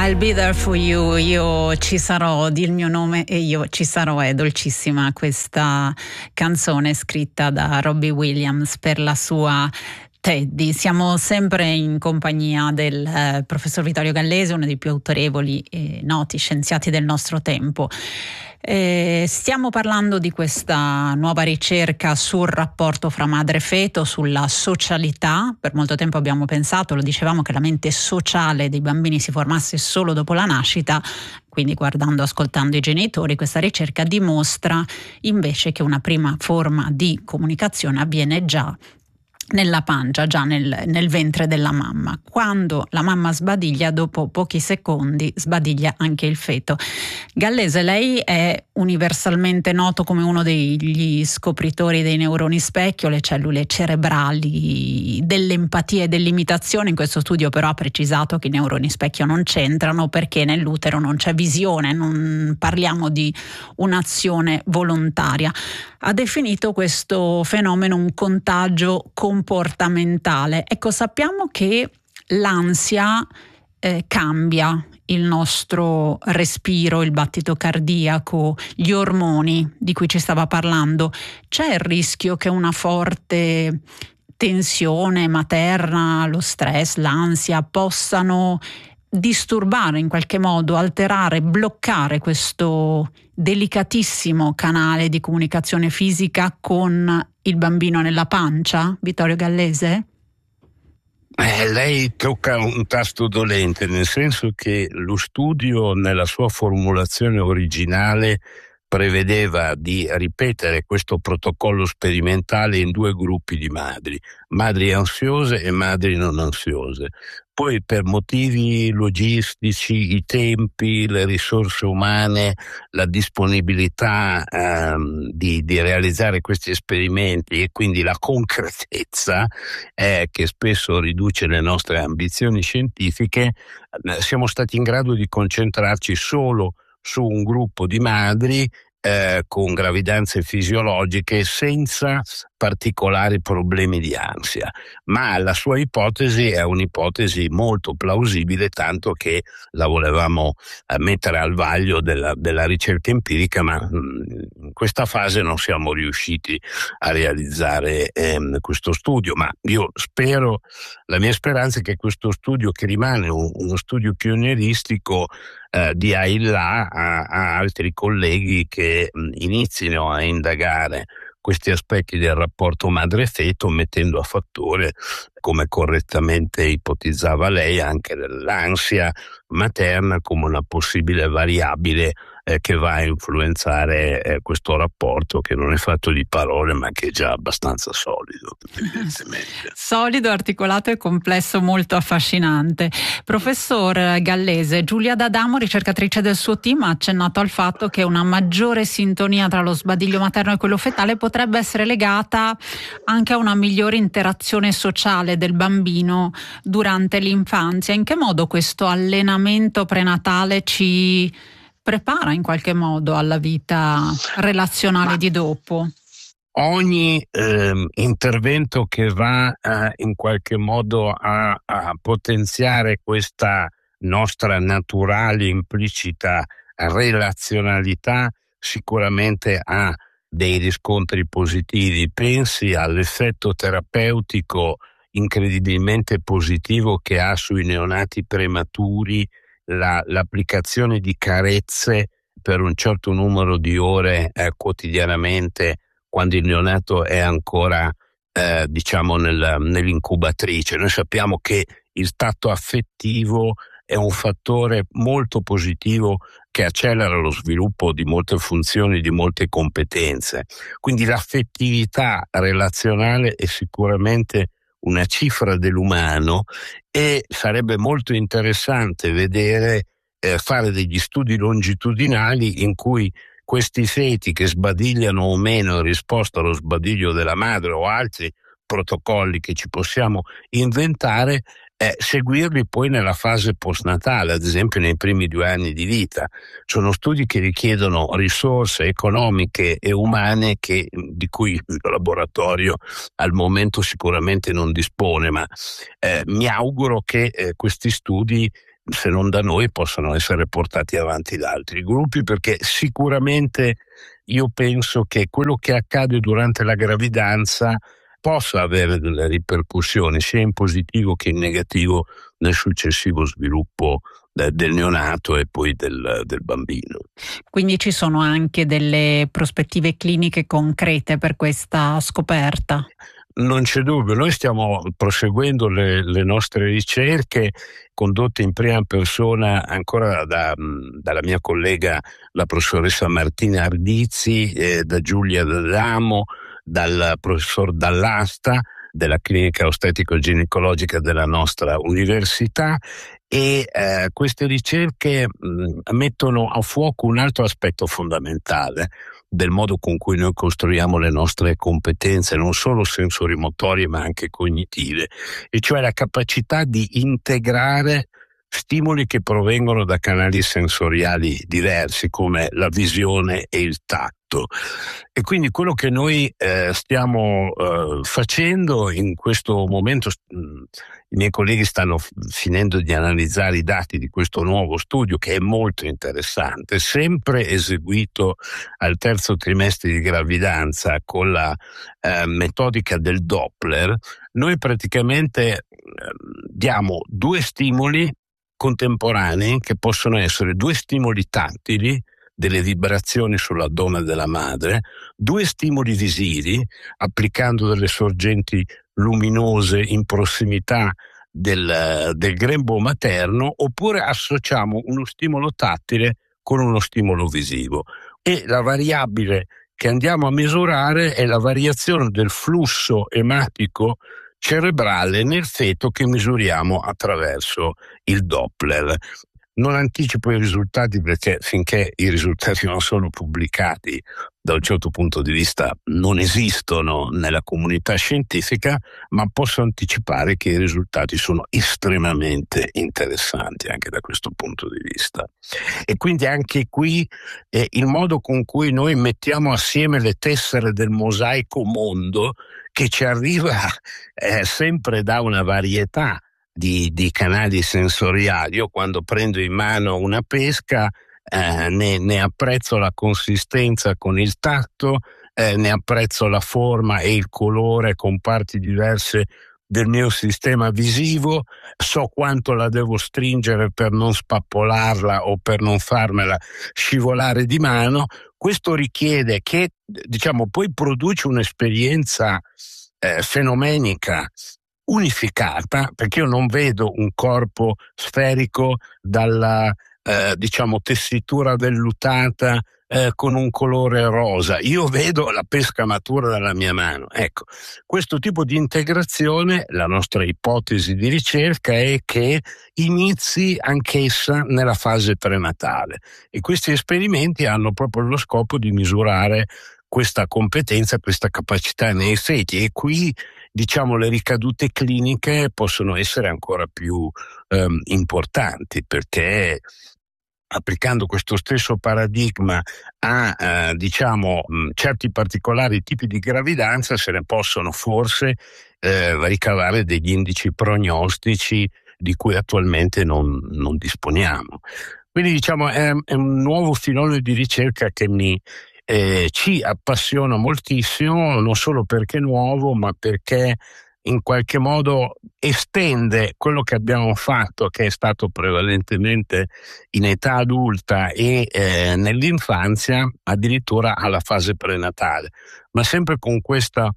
I'll be there for you, io ci sarò, di il mio nome e io ci sarò. È dolcissima questa canzone scritta da Robbie Williams per la sua Teddy. Siamo sempre in compagnia del professor Vittorio Gallese, uno dei più autorevoli e noti scienziati del nostro tempo. Stiamo parlando di questa nuova ricerca sul rapporto fra madre e feto, sulla socialità. Per molto tempo abbiamo pensato, lo dicevamo, che la mente sociale dei bambini si formasse solo dopo la nascita. Quindi ascoltando i genitori, questa ricerca dimostra invece che una prima forma di comunicazione avviene già nella pancia, già nel ventre della mamma. Quando la mamma sbadiglia, dopo pochi secondi sbadiglia anche il feto. Gallese, lei è universalmente noto come uno degli scopritori dei neuroni specchio, le cellule cerebrali dell'empatia e dell'imitazione. In questo studio però ha precisato che i neuroni specchio non c'entrano perché nell'utero non c'è visione, non parliamo di un'azione volontaria. Ha definito questo fenomeno un contagio comportamentale. Ecco, sappiamo che l'ansia cambia il nostro respiro, il battito cardiaco, gli ormoni di cui ci stava parlando. C'è il rischio che una forte tensione materna, lo stress, l'ansia possano disturbare in qualche modo, alterare, bloccare questo delicatissimo canale di comunicazione fisica con il bambino nella pancia? Vittorio Gallese? Lei tocca un tasto dolente, nel senso che lo studio nella sua formulazione originale prevedeva di ripetere questo protocollo sperimentale in 2 gruppi di madri ansiose e madri non ansiose. Poi per motivi logistici, i tempi, le risorse umane, la disponibilità di realizzare questi esperimenti e quindi la concretezza che spesso riduce le nostre ambizioni scientifiche, siamo stati in grado di concentrarci solo su un gruppo di madri con gravidanze fisiologiche senza particolari problemi di ansia, ma la sua ipotesi è un'ipotesi molto plausibile, tanto che la volevamo mettere al vaglio della ricerca empirica, ma in questa fase non siamo riusciti a realizzare questo studio. Ma io spero, la mia speranza è che questo studio, che rimane uno studio pionieristico, dia il là a altri colleghi che inizino a indagare questi aspetti del rapporto madre-feto, mettendo a fattore, come correttamente ipotizzava lei, anche l'ansia materna come una possibile variabile che va a influenzare questo rapporto, che non è fatto di parole ma che è già abbastanza solido. Solido, articolato e complesso, molto affascinante. Professor Gallese, Giulia D'Adamo, ricercatrice del suo team, ha accennato al fatto che una maggiore sintonia tra lo sbadiglio materno e quello fetale potrebbe essere legata anche a una migliore interazione sociale del bambino durante l'infanzia. In che modo questo allenamento prenatale ci prepara in qualche modo alla vita relazionale di dopo? Ogni intervento che va in qualche modo a potenziare questa nostra naturale implicita relazionalità sicuramente ha dei riscontri positivi. Pensi all'effetto terapeutico incredibilmente positivo che ha sui neonati prematuri l'applicazione di carezze per un certo numero di ore quotidianamente, quando il neonato è ancora nell'incubatrice. Noi sappiamo che il tatto affettivo è un fattore molto positivo che accelera lo sviluppo di molte funzioni, di molte competenze. Quindi l'affettività relazionale è sicuramente una cifra dell'umano, e sarebbe molto interessante vedere fare degli studi longitudinali in cui questi feti che sbadigliano o meno in risposta allo sbadiglio della madre o altri protocolli che ci possiamo inventare seguirli poi nella fase postnatale, ad esempio nei primi 2 anni di vita. Sono studi che richiedono risorse economiche e umane di cui il laboratorio al momento sicuramente non dispone, ma mi auguro che questi studi, se non da noi, possano essere portati avanti da altri gruppi, perché sicuramente io penso che quello che accade durante la gravidanza possa avere delle ripercussioni sia in positivo che in negativo nel successivo sviluppo del neonato e poi del bambino. Quindi ci sono anche delle prospettive cliniche concrete per questa scoperta? Non c'è dubbio, noi stiamo proseguendo le nostre ricerche condotte in prima persona ancora dalla mia collega, la professoressa Martina Ardizzi, da Giulia D'Adamo, dal professor Dall'Asta della clinica ostetico-ginecologica della nostra università, e queste ricerche mettono a fuoco un altro aspetto fondamentale del modo con cui noi costruiamo le nostre competenze, non solo sensorimotorie ma anche cognitive, e cioè la capacità di integrare stimoli che provengono da canali sensoriali diversi come la visione e il tatto. E quindi quello che noi stiamo facendo in questo momento, i miei colleghi stanno finendo di analizzare i dati di questo nuovo studio che è molto interessante, sempre eseguito al 3° trimestre di gravidanza con la metodica del Doppler. Noi praticamente diamo 2 stimoli contemporanei che possono essere 2 stimoli tattili, delle vibrazioni sull'addome della madre, 2 stimoli visivi applicando delle sorgenti luminose in prossimità del grembo materno, oppure associamo uno stimolo tattile con uno stimolo visivo, e la variabile che andiamo a misurare è la variazione del flusso ematico cerebrale nel feto che misuriamo attraverso il Doppler. Non anticipo i risultati perché finché i risultati non sono pubblicati, da un certo punto di vista non esistono nella comunità scientifica, ma posso anticipare che i risultati sono estremamente interessanti anche da questo punto di vista. E quindi anche qui il modo con cui noi mettiamo assieme le tessere del mosaico mondo, che ci arriva sempre da una varietà di canali sensoriali. Io quando prendo in mano una pesca ne apprezzo la consistenza con il tatto, ne apprezzo la forma e il colore con parti diverse del mio sistema visivo, so quanto la devo stringere per non spappolarla o per non farmela scivolare di mano. Questo richiede che, poi produce un'esperienza fenomenica unificata, perché io non vedo un corpo sferico dalla tessitura vellutata con un colore rosa, io vedo la pesca matura dalla mia mano. Ecco, questo tipo di integrazione, la nostra ipotesi di ricerca è che inizi anch'essa nella fase prenatale, e questi esperimenti hanno proprio lo scopo di misurare questa competenza, questa capacità nei feti, e qui le ricadute cliniche possono essere ancora più importanti, perché applicando questo stesso paradigma a certi particolari tipi di gravidanza se ne possono forse ricavare degli indici prognostici di cui attualmente non disponiamo. Quindi è un nuovo filone di ricerca che ci appassiona moltissimo, non solo perché è nuovo, ma perché in qualche modo estende quello che abbiamo fatto, che è stato prevalentemente in età adulta e nell'infanzia, addirittura alla fase prenatale, ma sempre con questo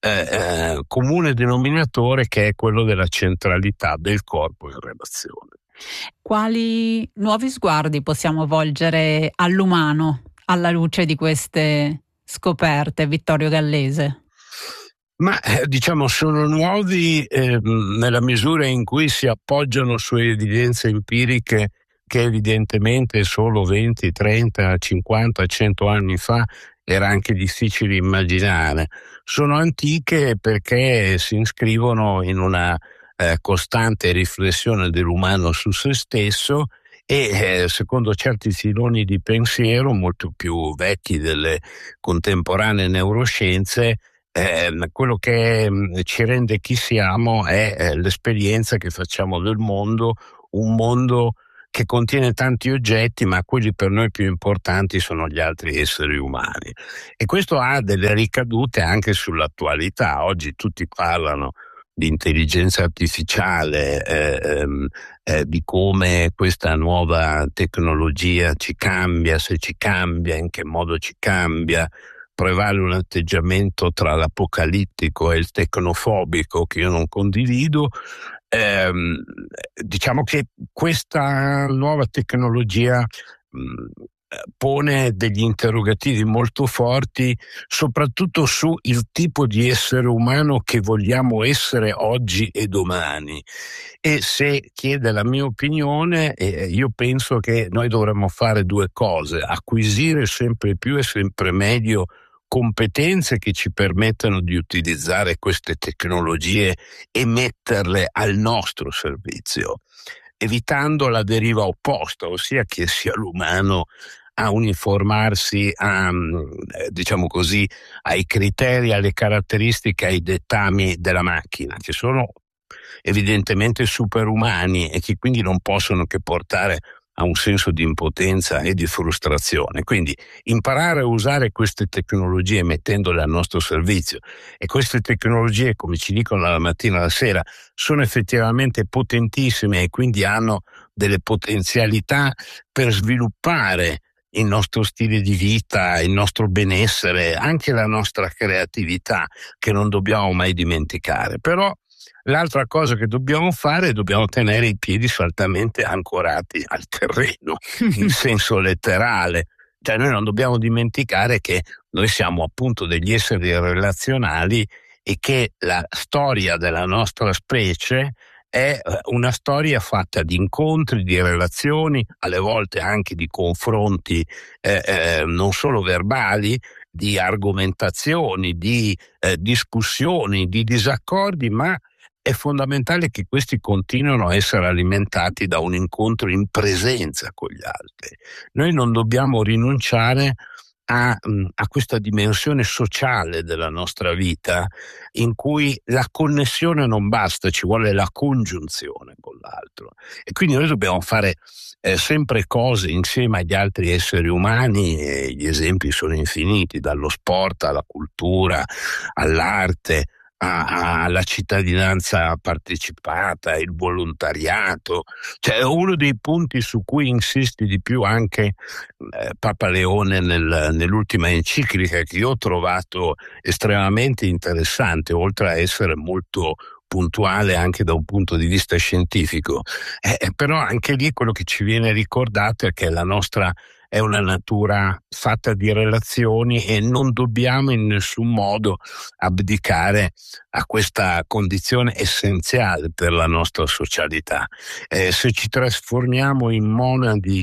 comune denominatore che è quello della centralità del corpo in relazione. Quali nuovi sguardi possiamo volgere all'umano alla luce di queste scoperte, Vittorio Gallese? Ma sono nuovi nella misura in cui si appoggiano su evidenze empiriche che evidentemente solo 20, 30, 50, 100 anni fa era anche difficile immaginare. Sono antiche perché si iscrivono in una costante riflessione dell'umano su se stesso e secondo certi filoni di pensiero molto più vecchi delle contemporanee neuroscienze, quello che ci rende chi siamo è l'esperienza che facciamo del mondo, un mondo che contiene tanti oggetti, ma quelli per noi più importanti sono gli altri esseri umani. E questo ha delle ricadute anche sull'attualità. Oggi tutti parlano di intelligenza artificiale, di come questa nuova tecnologia ci cambia, se ci cambia, in che modo ci cambia. Prevale un atteggiamento tra l'apocalittico e il tecnofobico che io non condivido. Diciamo che questa nuova tecnologia pone degli interrogativi molto forti, soprattutto su il tipo di essere umano che vogliamo essere oggi e domani. E se chiede la mia opinione, io penso che noi dovremmo fare due cose: acquisire sempre più e sempre meglio competenze che ci permettano di utilizzare queste tecnologie e metterle al nostro servizio, evitando la deriva opposta, ossia che sia l'umano a uniformarsi diciamo così, ai criteri, alle caratteristiche, ai dettami della macchina, che sono evidentemente superumani e che quindi non possono che portare a un senso di impotenza e di frustrazione. Quindi imparare a usare queste tecnologie mettendole al nostro servizio, e queste tecnologie, come ci dicono dalla mattina alla sera, sono effettivamente potentissime e quindi hanno delle potenzialità per sviluppare il nostro stile di vita, il nostro benessere, anche la nostra creatività, che non dobbiamo mai dimenticare. Però l'altra cosa che dobbiamo fare è dobbiamo tenere i piedi saldamente ancorati al terreno, in senso letterale. Cioè noi non dobbiamo dimenticare che noi siamo appunto degli esseri relazionali e che la storia della nostra specie è una storia fatta di incontri, di relazioni, alle volte anche di confronti non solo verbali, di argomentazioni, di discussioni, di disaccordi, ma è fondamentale che questi continuino a essere alimentati da un incontro in presenza con gli altri. Noi non dobbiamo rinunciare a questa dimensione sociale della nostra vita, in cui la connessione non basta, ci vuole la congiunzione con l'altro. E quindi noi dobbiamo fare sempre cose insieme agli altri esseri umani, e gli esempi sono infiniti, dallo sport alla cultura, all'arte, alla cittadinanza partecipata, il volontariato. Cioè, uno dei punti su cui insiste di più anche Papa Leone nell'ultima enciclica, che io ho trovato estremamente interessante, oltre a essere molto puntuale anche da un punto di vista scientifico, però anche lì quello che ci viene ricordato è che la nostra è una natura fatta di relazioni e non dobbiamo in nessun modo abdicare a questa condizione essenziale per la nostra socialità. Se ci trasformiamo in monadi,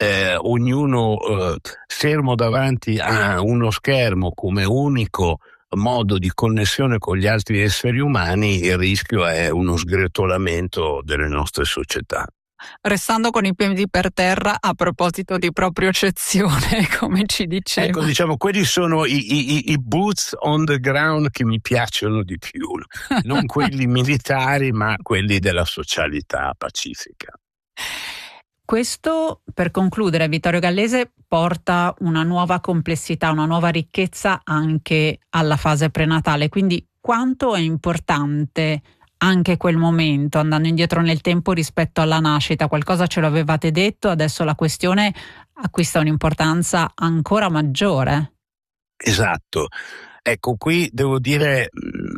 ognuno fermo davanti a uno schermo come unico modo di connessione con gli altri esseri umani, il rischio è uno sgretolamento delle nostre società. Restando con i piedi per terra, a proposito di propriocezione, come ci dicevo. Ecco, diciamo, quelli sono i boots on the ground che mi piacciono di più, non quelli militari, ma quelli della socialità pacifica. Questo, per concludere, Vittorio Gallese porta una nuova complessità, una nuova ricchezza anche alla fase prenatale. Quindi quanto è importante anche quel momento, andando indietro nel tempo rispetto alla nascita? Qualcosa ce lo avevate detto, adesso la questione acquista un'importanza ancora maggiore. Esatto. Ecco, qui devo dire,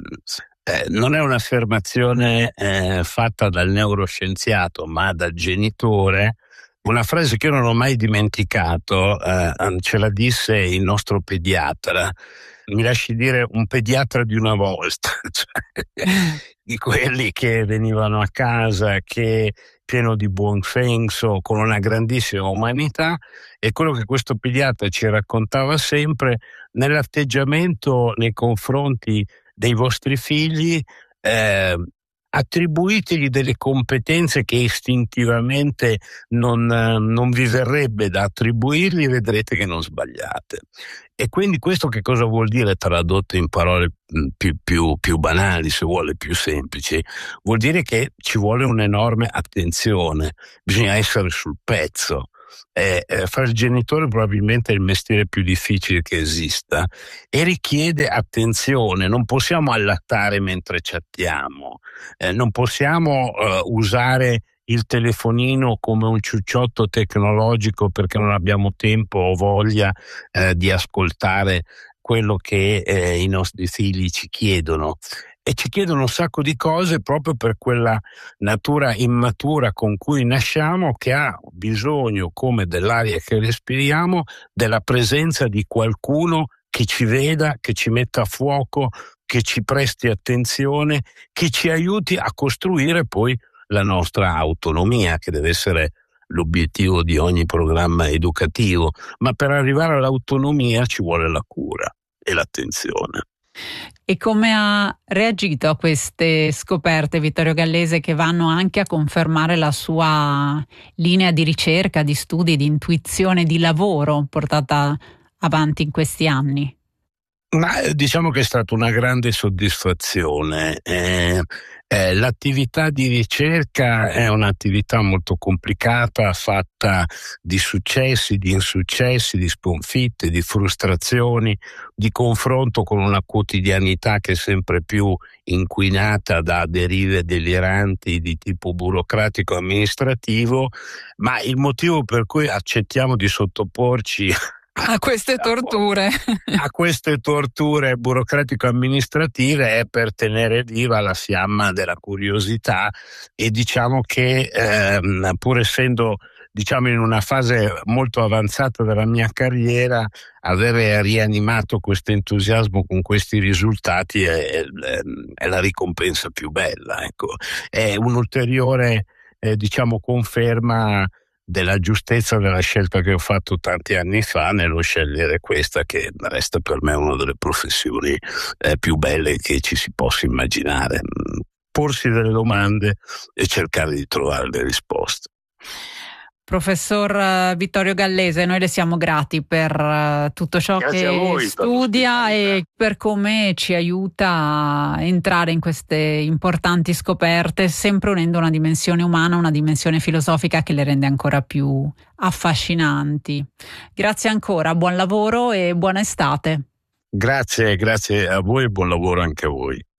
non è un'affermazione fatta dal neuroscienziato, ma dal genitore. Una frase che io non ho mai dimenticato, ce la disse il nostro pediatra. Mi lasci dire, un pediatra di una volta, cioè, di quelli che venivano a casa, che pieno di buon senso, con una grandissima umanità, e quello che questo pediatra ci raccontava sempre: nell'atteggiamento nei confronti dei vostri figli attribuitegli delle competenze che istintivamente non vi verrebbe da attribuirgli, e vedrete che non sbagliate. E quindi questo che cosa vuol dire, tradotto in parole più banali, se vuole, più semplici? Vuol dire che ci vuole un'enorme attenzione, bisogna essere sul pezzo. Fare il genitore probabilmente è il mestiere più difficile che esista e richiede attenzione. Non possiamo allattare mentre chattiamo, non possiamo usare il telefonino come un ciucciotto tecnologico perché non abbiamo tempo o voglia di ascoltare quello che i nostri figli ci chiedono. E ci chiedono un sacco di cose proprio per quella natura immatura con cui nasciamo, che ha bisogno, come dell'aria che respiriamo, della presenza di qualcuno che ci veda, che ci metta a fuoco, che ci presti attenzione, che ci aiuti a costruire poi la nostra autonomia, che deve essere l'obiettivo di ogni programma educativo. Ma per arrivare all'autonomia ci vuole la cura e l'attenzione. E come ha reagito a queste scoperte Vittorio Gallese, che vanno anche a confermare la sua linea di ricerca, di studi, di intuizione, di lavoro portata avanti in questi anni? Ma diciamo che è stata una grande soddisfazione. L'attività di ricerca è un'attività molto complicata, fatta di successi, di insuccessi, di sconfitte, di frustrazioni, di confronto con una quotidianità che è sempre più inquinata da derive deliranti di tipo burocratico amministrativo, ma il motivo per cui accettiamo di sottoporci A queste torture. A queste torture burocratico-amministrative è per tenere viva la fiamma della curiosità, e diciamo che pur essendo in una fase molto avanzata della mia carriera, avere rianimato questo entusiasmo con questi risultati è la ricompensa più bella, ecco. È un'ulteriore conferma della giustezza della scelta che ho fatto tanti anni fa nello scegliere questa, che resta per me una delle professioni più belle che ci si possa immaginare. Porsi delle domande e cercare di trovare le risposte. Professor Vittorio Gallese, noi le siamo grati per tutto ciò Grazie a voi, studia e per come ci aiuta a entrare in queste importanti scoperte, sempre unendo una dimensione umana, una dimensione filosofica che le rende ancora più affascinanti. Grazie ancora, buon lavoro e buona estate. Grazie a voi e buon lavoro anche a voi.